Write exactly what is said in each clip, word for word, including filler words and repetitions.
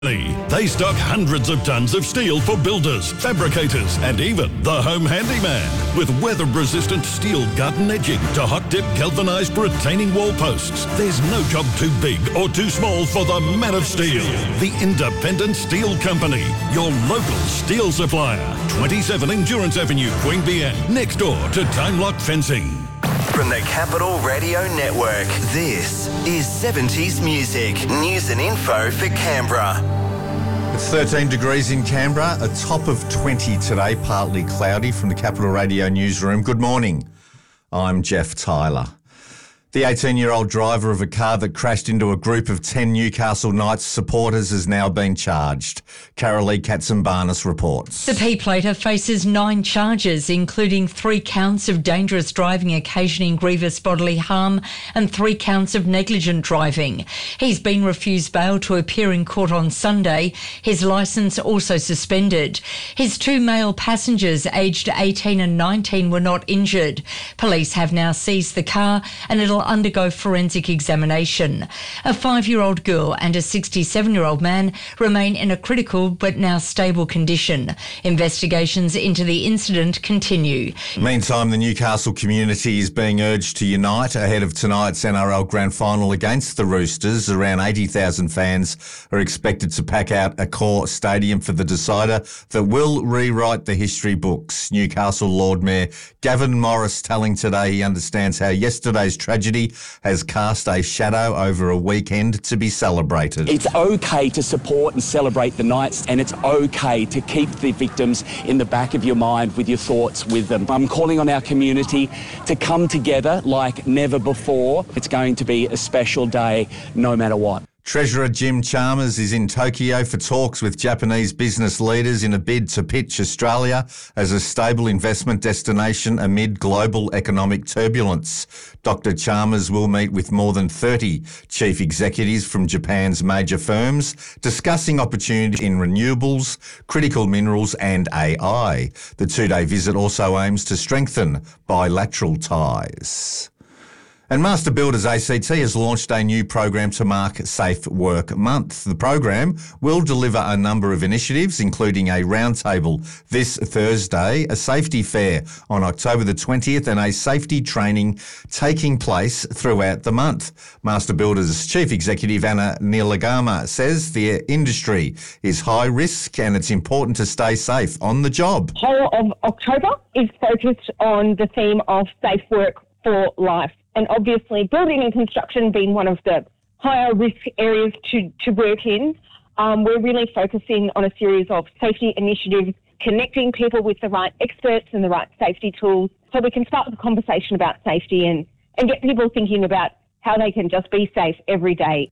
They stock hundreds of tons of steel for builders, fabricators, and even the home handyman. With weather-resistant steel garden edging to hot-dip galvanized retaining wall posts, there's no job too big or too small for the man of steel. The Independent Steel Company, your local steel supplier. twenty-seven Endurance Avenue, Queanbeyan, next door to Time Lock Fencing. From the Capital Radio Network, this is seventies Music. News and info for Canberra. It's thirteen degrees in Canberra, a top of twenty today, partly cloudy from the Capital Radio newsroom. Good morning. I'm Jeff Tyler. The eighteen-year-old driver of a car that crashed into a group of ten Newcastle Knights supporters has now been charged. Carolee Katsimbarnis reports. The P-plater faces nine charges, including three counts of dangerous driving occasioning grievous bodily harm and three counts of negligent driving. He's been refused bail to appear in court on Sunday. His licence also suspended. His two male passengers, aged eighteen and nineteen, were not injured. Police have now seized the car and it'll undergo forensic examination. A five-year-old girl and a sixty-seven-year-old man remain in a critical but now stable condition. Investigations into the incident continue. Meantime, the Newcastle community is being urged to unite ahead of tonight's N R L Grand Final against the Roosters. Around eighty thousand fans are expected to pack out Accor Stadium for the decider that will rewrite the history books. Newcastle Lord Mayor Gavin Morris telling Today he understands how yesterday's tragedy has cast a shadow over a weekend to be celebrated. It's okay to support and celebrate the Knights, and it's okay to keep the victims in the back of your mind with your thoughts with them. I'm calling on our community to come together like never before. It's going to be a special day no matter what. Treasurer Jim Chalmers is in Tokyo for talks with Japanese business leaders in a bid to pitch Australia as a stable investment destination amid global economic turbulence. Doctor Chalmers will meet with more than thirty chief executives from Japan's major firms, discussing opportunities in renewables, critical minerals and A I. The two-day visit also aims to strengthen bilateral ties. And Master Builders A C T has launched a new program to mark Safe Work Month. The program will deliver a number of initiatives, including a roundtable this Thursday, a safety fair on October the twentieth, and a safety training taking place throughout the month. Master Builders Chief Executive Anna Nilagama says the industry is high risk and it's important to stay safe on the job. Whole of October is focused on the theme of safe work for life. And obviously building and construction being one of the higher risk areas to, to work in, um, we're really focusing on a series of safety initiatives, connecting people with the right experts and the right safety tools so we can start the conversation about safety and, and get people thinking about how they can just be safe every day.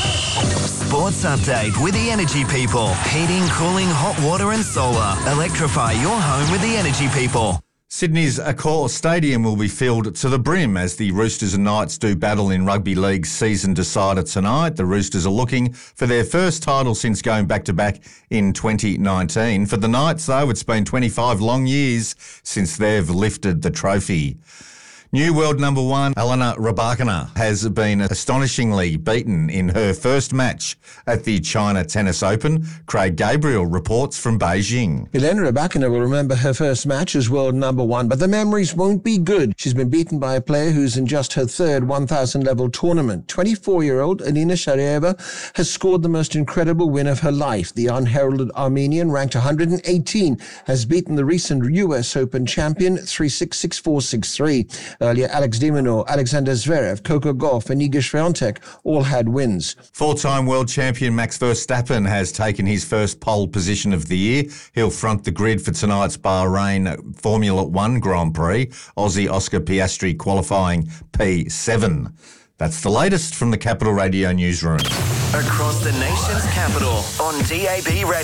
Sports update with the Energy People. Heating, cooling, hot water and solar. Electrify your home with the Energy People. Sydney's Accor Stadium will be filled to the brim as the Roosters and Knights do battle in Rugby League's season decider tonight. The Roosters are looking for their first title since going back-to-back in twenty nineteen. For the Knights, though, it's been twenty-five long years since they've lifted the trophy. New world number one, Elena Rybakina, has been astonishingly beaten in her first match at the China Tennis Open. Craig Gabriel reports from Beijing. Elena Rybakina will remember her first match as world number one, but the memories won't be good. She's been beaten by a player who's in just her third one thousand level tournament. twenty-four-year-old Alina Sharieva has scored the most incredible win of her life. The unheralded Armenian, ranked one hundred eighteen, has beaten the recent U S Open champion three six, six four, six three. Earlier, Alex de Minaur, Alexander Zverev, Coco Gauff and Iga Swiatek all had wins. Four-time world champion Max Verstappen has taken his first pole position of the year. He'll front the grid for tonight's Bahrain Formula One Grand Prix. Aussie Oscar Piastri qualifying P seven. That's the latest from the Capital Radio newsroom. Across the nation's capital on D A B Radio.